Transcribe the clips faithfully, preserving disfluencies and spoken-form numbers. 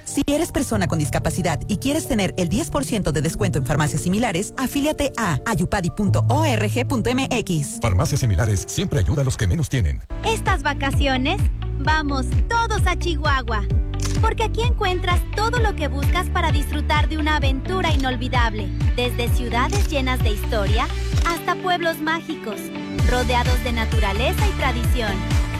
Si eres persona con discapacidad y quieres tener el diez por ciento de descuento en farmacias similares, afíliate a ayupadi punto org punto mx. Farmacias Similares siempre ayuda a los que menos tienen. Estas vacaciones, vamos todos a Chihuahua. Porque aquí encuentras todo lo que buscas para disfrutar de una aventura inolvidable. Desde ciudades llenas de historia hasta pueblos mágicos, rodeados de naturaleza y tradición.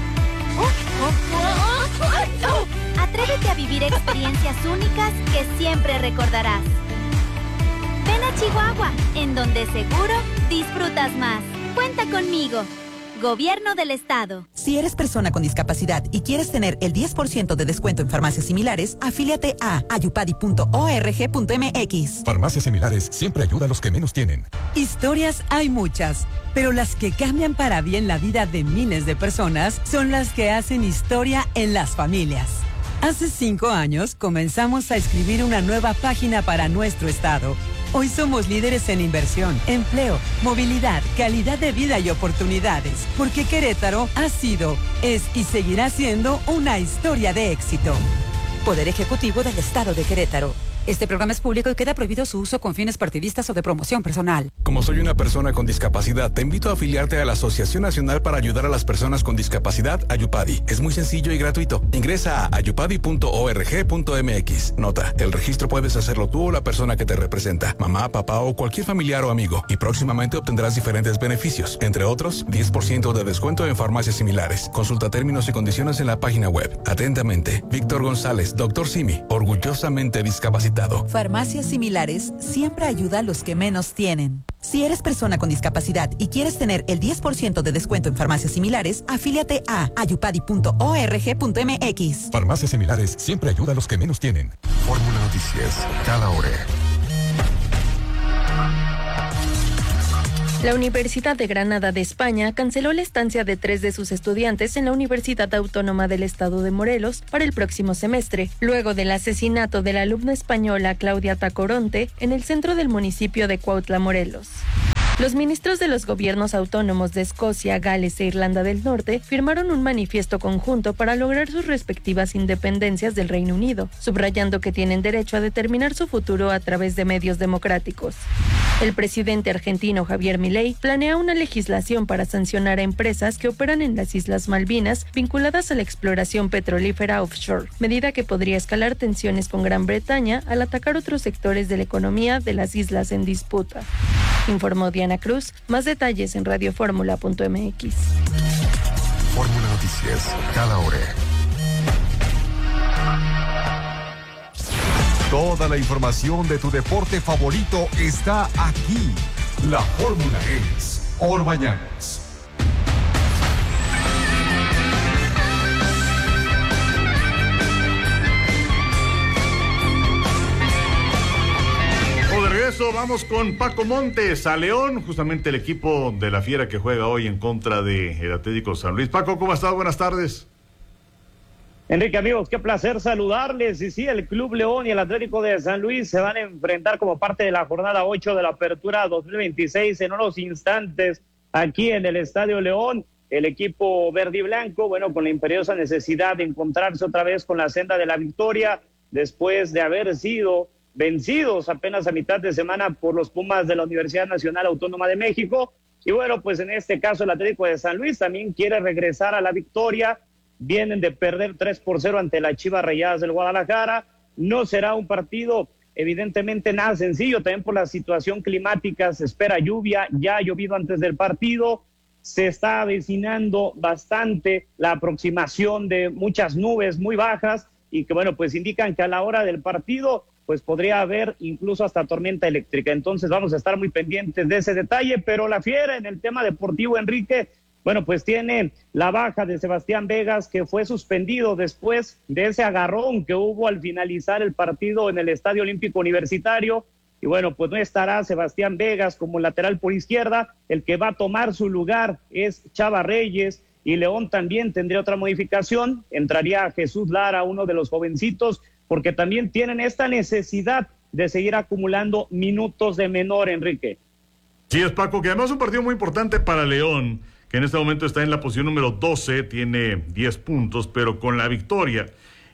Atrévete a vivir experiencias únicas que siempre recordarás. Ven a Chihuahua, en donde seguro disfrutas más. Cuenta conmigo. Gobierno del Estado. Si eres persona con discapacidad y quieres tener el diez por ciento de descuento en farmacias similares, afíliate a ayupadi punto org punto mx. Farmacias Similares siempre ayuda a los que menos tienen. Historias hay muchas, pero las que cambian para bien la vida de miles de personas son las que hacen historia en las familias. Hace cinco años comenzamos a escribir una nueva página para nuestro estado. Hoy somos líderes en inversión, empleo, movilidad, calidad de vida y oportunidades, porque Querétaro ha sido, es y seguirá siendo una historia de éxito. Poder Ejecutivo del Estado de Querétaro. Este programa es público y queda prohibido su uso con fines partidistas o de promoción personal. Como soy una persona con discapacidad, te invito a afiliarte a la Asociación Nacional para Ayudar a las Personas con Discapacidad, Ayupadi. Es muy sencillo y gratuito. Ingresa a ayupadi punto org punto mx. Nota, el registro puedes hacerlo tú o la persona que te representa, mamá, papá o cualquier familiar o amigo. Y próximamente obtendrás diferentes beneficios, entre otros, diez por ciento de descuento en farmacias similares. Consulta términos y condiciones en la página web. Atentamente, Víctor González, doctor Simi, orgullosamente discapacitado. Farmacias Similares siempre ayuda a los que menos tienen. Si eres persona con discapacidad y quieres tener el diez por ciento de descuento en farmacias similares, afíliate a ayupadi punto org punto mx. Farmacias Similares siempre ayuda a los que menos tienen. Fórmula Noticias, cada hora. La Universidad de Granada de España canceló la estancia de tres de sus estudiantes en la Universidad Autónoma del Estado de Morelos para el próximo semestre, luego del asesinato de la alumna española Claudia Tacoronte en el centro del municipio de Cuautla, Morelos. Los ministros de los gobiernos autónomos de Escocia, Gales e Irlanda del Norte firmaron un manifiesto conjunto para lograr sus respectivas independencias del Reino Unido, subrayando que tienen derecho a determinar su futuro a través de medios democráticos. El presidente argentino Javier Milei planea una legislación para sancionar a empresas que operan en las Islas Malvinas vinculadas a la exploración petrolífera offshore, medida que podría escalar tensiones con Gran Bretaña al atacar otros sectores de la economía de las islas en disputa. Informó Diana Cruz. Más detalles en radioformula punto mx. Fórmula Noticias, cada hora. Toda la información de tu deporte favorito está aquí. La fórmula es Orbañanos. De regreso, vamos con Paco Montes a León, justamente el equipo de la Fiera que juega hoy en contra del Atlético San Luis. Paco, ¿cómo estás? Buenas tardes. Enrique, amigos, qué placer saludarles. Y sí, el Club León y el Atlético de San Luis se van a enfrentar como parte de la jornada ocho de la Apertura dos mil veintiséis en unos instantes aquí en el Estadio León. El equipo verde y blanco, bueno, con la imperiosa necesidad de encontrarse otra vez con la senda de la victoria después de haber sido vencidos apenas a mitad de semana por los Pumas de la Universidad Nacional Autónoma de México. Y bueno, pues en este caso el Atlético de San Luis también quiere regresar a la victoria. Vienen de perder tres por cero ante las Chivas Rayadas del Guadalajara. No será un partido evidentemente nada sencillo, también por la situación climática. Se espera lluvia, ya ha llovido antes del partido. Se está avecinando bastante la aproximación de muchas nubes muy bajas y que bueno, pues indican que a la hora del partido pues podría haber incluso hasta tormenta eléctrica. Entonces vamos a estar muy pendientes de ese detalle, pero la Fiera en el tema deportivo, Enrique, bueno, pues tiene la baja de Sebastián Vegas, que fue suspendido después de ese agarrón que hubo al finalizar el partido en el Estadio Olímpico Universitario. Y bueno, pues no estará Sebastián Vegas como lateral por izquierda. El que va a tomar su lugar es Chava Reyes, y León también tendría otra modificación. Entraría Jesús Lara, uno de los jovencitos, porque también tienen esta necesidad de seguir acumulando minutos de menor, Enrique. Sí, es Paco, que además es un partido muy importante para León, que en este momento está en la posición número doce, tiene diez puntos, pero con la victoria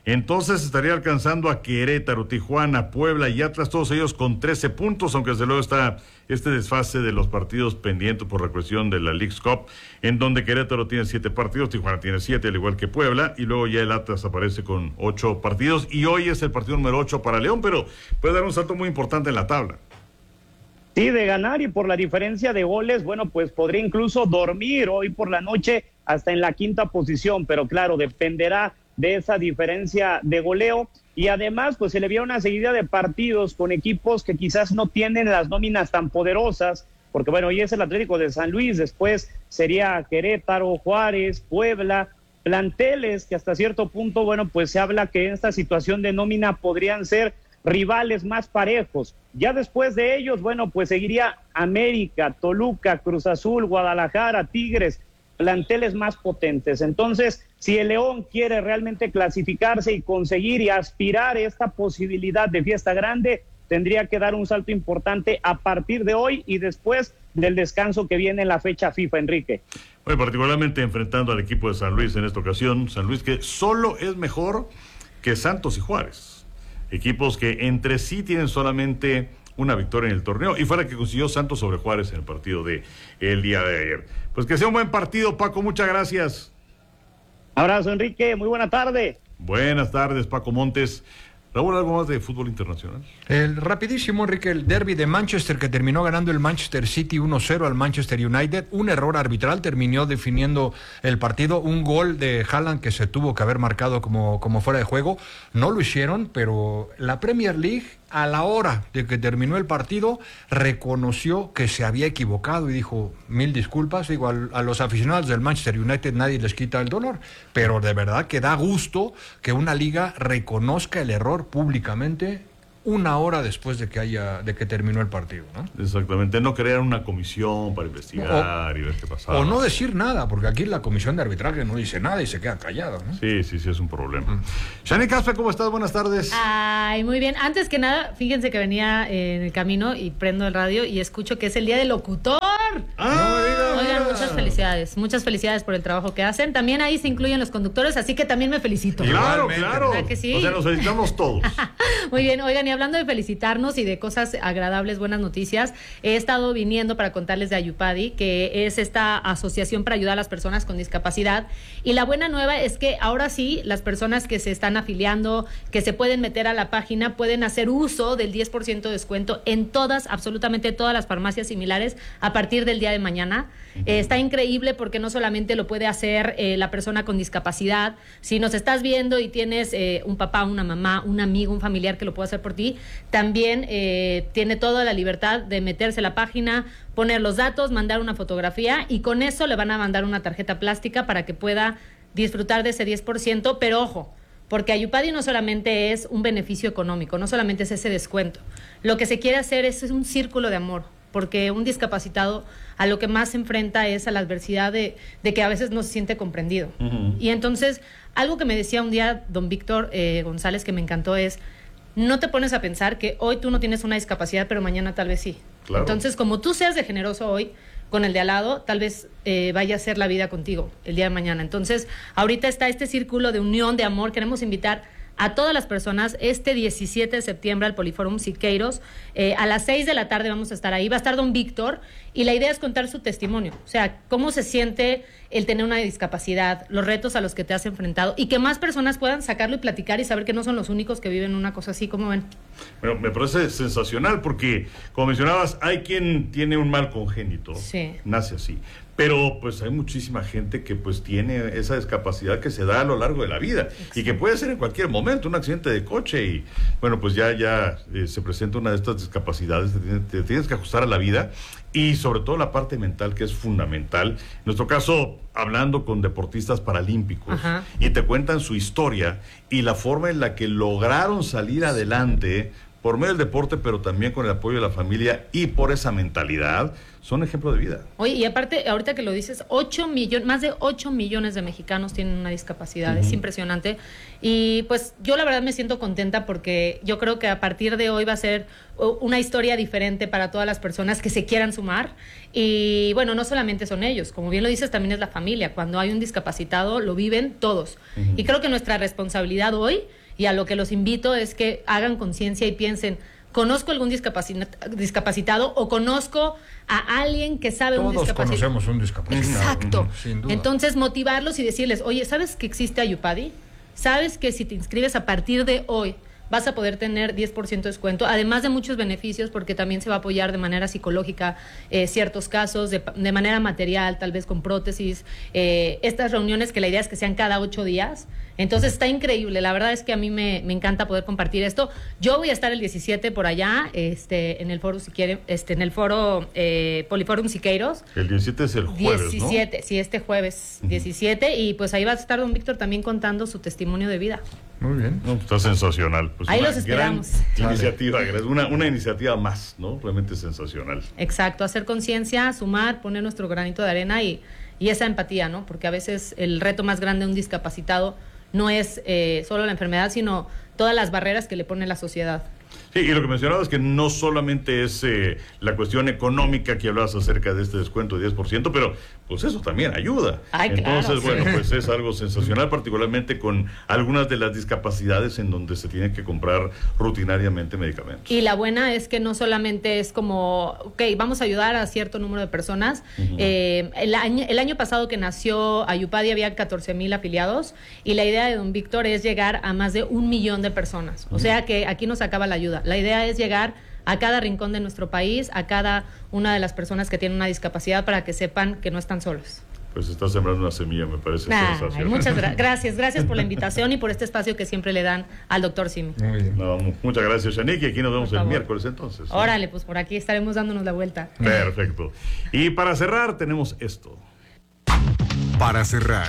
Entonces estaría alcanzando a Querétaro, Tijuana, Puebla y Atlas, todos ellos con trece puntos, aunque desde luego está este desfase de los partidos pendientes por la cuestión de la Leagues Cup, en donde Querétaro tiene siete partidos, Tijuana tiene siete, al igual que Puebla, y luego ya el Atlas aparece con ocho partidos, y hoy es el partido número ocho para León, pero puede dar un salto muy importante en la tabla. Sí, de ganar, y por la diferencia de goles, bueno, pues podría incluso dormir hoy por la noche hasta en la quinta posición, pero claro, dependerá de esa diferencia de goleo, y además pues se le vio una seguida de partidos con equipos que quizás no tienen las nóminas tan poderosas, porque bueno, hoy es el Atlético de San Luis, después sería Querétaro, Juárez, Puebla, planteles que hasta cierto punto, bueno, pues se habla que en esta situación de nómina podrían ser rivales más parejos. Ya después de ellos, bueno, pues seguiría América, Toluca, Cruz Azul, Guadalajara, Tigres, planteles más potentes. Entonces, si el León quiere realmente clasificarse y conseguir y aspirar esta posibilidad de fiesta grande, tendría que dar un salto importante a partir de hoy y después del descanso que viene en la fecha FIFA, Enrique. Bueno, particularmente enfrentando al equipo de San Luis en esta ocasión, San Luis que solo es mejor que Santos y Juárez, equipos que entre sí tienen solamente una victoria en el torneo, y fuera que consiguió Santos sobre Juárez en el partido de el día de ayer. Pues que sea un buen partido, Paco, muchas gracias. Abrazo, Enrique, muy buena tarde. Buenas tardes, Paco Montes. Raúl, ¿algo más de fútbol internacional? El rapidísimo, Enrique, el derbi de Manchester, que terminó ganando el Manchester City uno cero al Manchester United. Un error arbitral terminó definiendo el partido. Un gol de Haaland que se tuvo que haber marcado como, como fuera de juego. No lo hicieron, pero la Premier League, a la hora de que terminó el partido, reconoció que se había equivocado y dijo, mil disculpas. Digo, a, a los aficionados del Manchester United nadie les quita el dolor, pero de verdad que da gusto que una liga reconozca el error públicamente una hora después de que haya de que terminó el partido, ¿no? Exactamente, no crear una comisión para investigar o, y ver qué pasaba. O no decir nada, porque aquí la comisión de arbitraje no dice nada y se queda callada, ¿no? Sí, sí, sí, es un problema. Mm. Shani Caspe, ¿cómo estás? Buenas tardes. Ay, muy bien. Antes que nada, fíjense que venía en el camino y prendo el radio y escucho que es el día del locutor. ¡Ah! Oigan, muchas felicidades, muchas felicidades por el trabajo que hacen. También ahí se incluyen los conductores, así que también me felicito. Claro, claro. ¿Verdad que sí? O sea, nos felicitamos todos. Muy bien, oigan, y hablando de felicitarnos y de cosas agradables, buenas noticias, he estado viniendo para contarles de Ayupadi, que es esta asociación para ayudar a las personas con discapacidad, y la buena nueva es que ahora sí, las personas que se están afiliando, que se pueden meter a la página, pueden hacer uso del diez por ciento de descuento en todas, absolutamente todas las farmacias similares a partir del día de mañana. Uh-huh. Eh, está increíble porque no solamente lo puede hacer eh, la persona con discapacidad. Si nos estás viendo y tienes eh, un papá, una mamá, un amigo, un familiar que lo puede hacer por ti, también eh, tiene toda la libertad de meterse a la página, poner los datos, mandar una fotografía, y con eso le van a mandar una tarjeta plástica para que pueda disfrutar de ese diez por ciento, pero ojo, porque Ayupadi no solamente es un beneficio económico, no solamente es ese descuento. Lo que se quiere hacer es, es un círculo de amor, porque un discapacitado a lo que más se enfrenta es a la adversidad de, de que a veces no se siente comprendido. Uh-huh. Y entonces, algo que me decía un día don Víctor eh, González que me encantó es, no te pones a pensar que hoy tú no tienes una discapacidad, pero mañana tal vez sí. Claro. Entonces, como tú seas de generoso hoy con el de al lado, tal vez eh, vaya a ser la vida contigo el día de mañana. Entonces, ahorita está este círculo de unión, de amor. Queremos invitar a todas las personas este diecisiete de septiembre al Poliforum Siqueiros. Eh, a las seis de la tarde vamos a estar ahí. Va a estar don Víctor y la idea es contar su testimonio. O sea, cómo se siente el tener una discapacidad, los retos a los que te has enfrentado y que más personas puedan sacarlo y platicar y saber que no son los únicos que viven una cosa así. ¿Cómo ven? Bueno, me parece sensacional porque, como mencionabas, hay quien tiene un mal congénito. Sí. Nace así. Pero pues hay muchísima gente que pues tiene esa discapacidad que se da a lo largo de la vida. Exacto. Y que puede ser en cualquier momento, un accidente de coche y bueno, pues ya, ya eh, se presenta una de estas discapacidades, te, te, te tienes que ajustar a la vida y sobre todo la parte mental, que es fundamental. En nuestro caso, hablando con deportistas paralímpicos. Ajá. Y te cuentan su historia y la forma en la que lograron salir adelante por medio del deporte, pero también con el apoyo de la familia y por esa mentalidad, son ejemplo de vida. Oye, y aparte, ahorita que lo dices, ocho millones, más de ocho millones de mexicanos tienen una discapacidad, uh-huh. Es impresionante. Y pues yo la verdad me siento contenta porque yo creo que a partir de hoy va a ser una historia diferente para todas las personas que se quieran sumar. Y bueno, no solamente son ellos, como bien lo dices, también es la familia. Cuando hay un discapacitado, lo viven todos. Uh-huh. Y creo que nuestra responsabilidad hoy, y a lo que los invito, es que hagan conciencia y piensen, ¿conozco algún discapacitado o conozco a alguien que sabe Todos un discapacitado? Todos conocemos un discapacitado. Exacto. Uh-huh, sin duda. Entonces, motivarlos y decirles, oye, ¿sabes que existe Ayupadi? ¿Sabes que si te inscribes a partir de hoy vas a poder tener diez por ciento de descuento, además de muchos beneficios, porque también se va a apoyar de manera psicológica eh, ciertos casos, de, de manera material, tal vez con prótesis, eh, estas reuniones que la idea es que sean cada ocho días. Entonces está increíble, la verdad es que a mí me, me encanta poder compartir esto. Yo voy a estar el diecisiete por allá, este, en el foro, si quieren, este, en el foro eh, Poliforum Siqueiros. El diecisiete es el jueves, diecisiete, ¿no? Sí, este jueves, Uh-huh. diecisiete, y pues ahí va a estar don Víctor también contando su testimonio de vida. Muy bien. No, está sensacional. Pues ahí una los esperamos. Gran iniciativa, una, una iniciativa más, ¿no? Realmente sensacional. Exacto, hacer conciencia, sumar, poner nuestro granito de arena y, y esa empatía, ¿no? Porque a veces el reto más grande de un discapacitado no es eh, solo la enfermedad, sino todas las barreras que le pone la sociedad. Sí, y lo que mencionabas es que no solamente es eh, la cuestión económica que hablabas acerca de este descuento de diez por ciento, pero pues eso también ayuda. Ay, Entonces, claro, bueno, sí. pues es algo sensacional, particularmente con algunas de las discapacidades en donde se tienen que comprar rutinariamente medicamentos. Y la buena es que no solamente es como, ok, vamos a ayudar a cierto número de personas. Uh-huh. eh, el, año, el año pasado que nació Ayupadi había catorce mil afiliados y la idea de don Víctor es llegar a más de un millón de personas. Uh-huh. O sea que aquí nos acaba la ayuda. La idea es llegar a cada rincón de nuestro país, a cada una de las personas que tienen una discapacidad para que sepan que no están solos. Pues está sembrando una semilla, me parece Nah, sensacional. Muchas gra- gracias, gracias por la invitación y por este espacio que siempre le dan al doctor Simi. Muy bien. No, muchas gracias, Shanique, y aquí nos vemos el miércoles entonces, ¿no? Órale, pues por aquí estaremos dándonos la vuelta. Perfecto. Y para cerrar tenemos esto. Para cerrar.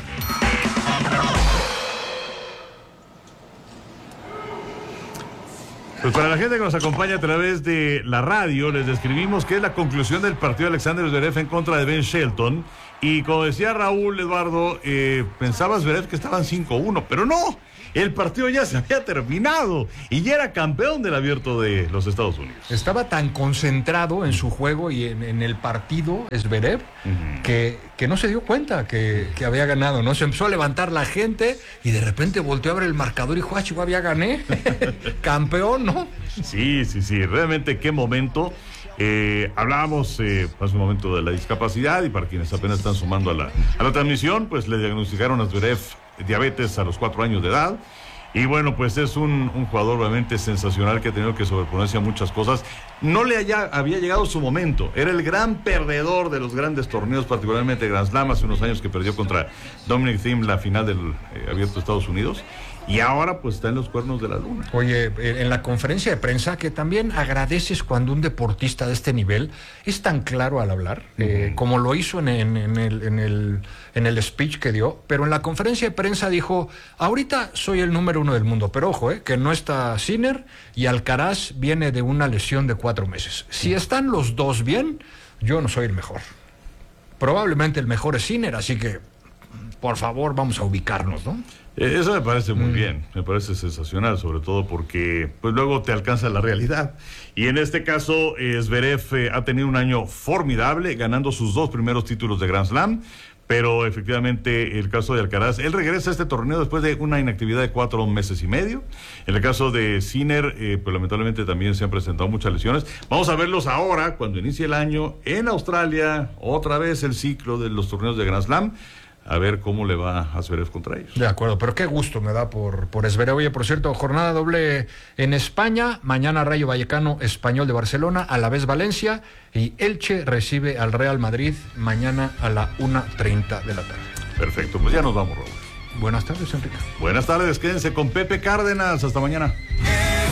Pues para la gente que nos acompaña a través de la radio, les describimos que es la conclusión del partido de Alexander Zverev en contra de Ben Shelton. Y como decía Raúl, Eduardo, eh, pensaba Zverev que estaban cinco uno, pero no, el partido ya se había terminado y ya era campeón del Abierto de los Estados Unidos. Estaba tan concentrado en su juego y en, en el partido, Zverev, uh-huh. que, que no se dio cuenta que, que había ganado, ¿no? Se empezó a levantar la gente y de repente volteó a ver el marcador y dijo, ah, chihuahua, ya gané. Campeón, ¿no? Sí, sí, sí, realmente qué momento. Eh, hablábamos eh, hace un momento de la discapacidad y para quienes apenas están sumando a la, a la transmisión, pues le diagnosticaron a Zverev diabetes a los cuatro años de edad. Y bueno, pues es un, un jugador realmente sensacional que ha tenido que sobreponerse a muchas cosas. No le haya, había llegado su momento. Era el gran perdedor de los grandes torneos, particularmente Grand Slam, hace unos años que perdió contra Dominic Thiem la final del eh, Abierto de Estados Unidos. Y ahora pues está en los cuernos de la luna. Oye, en la conferencia de prensa, que también agradeces cuando un deportista de este nivel es tan claro al hablar, uh-huh. eh, como lo hizo en, en, en, el, en, el, en el speech que dio, pero en la conferencia de prensa dijo, ahorita soy el número uno del mundo, pero ojo, eh, que no está Sinner y Alcaraz viene de una lesión de cuatro meses. Si están los dos bien, yo no soy el mejor. Probablemente el mejor es Sinner, así que por favor vamos a ubicarnos, ¿no? Eso me parece muy mm. bien, me parece sensacional, sobre todo porque pues luego te alcanza la realidad. Y en este caso, eh, Zverev eh, ha tenido un año formidable, ganando sus dos primeros títulos de Grand Slam, pero efectivamente el caso de Alcaraz, él regresa a este torneo después de una inactividad de cuatro meses y medio. En el caso de Sinner, eh, pues lamentablemente también se han presentado muchas lesiones. Vamos a verlos ahora, cuando inicie el año, en Australia, otra vez el ciclo de los torneos de Grand Slam. A ver cómo le va a Zverev contra ellos. De acuerdo, pero qué gusto me da por, por Zverev. Oye, por cierto, jornada doble en España. Mañana Rayo Vallecano, Español de Barcelona, a la vez Valencia. Y Elche recibe al Real Madrid mañana a la una treinta de la tarde. Perfecto, pues ya nos vamos, Raúl. Buenas tardes, Enrique. Buenas tardes, quédense con Pepe Cárdenas. Hasta mañana.